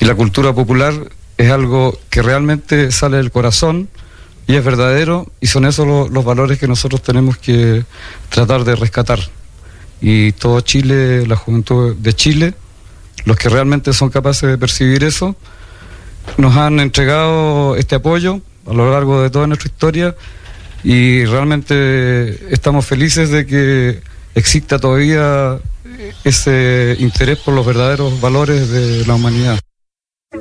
Y la cultura popular es algo que realmente sale del corazón y es verdadero, y son esos los valores que nosotros tenemos que tratar de rescatar. Y todo Chile, la juventud de Chile, los que realmente son capaces de percibir eso, nos han entregado este apoyo a lo largo de toda nuestra historia, y realmente estamos felices de que exista todavía ese interés por los verdaderos valores de la humanidad.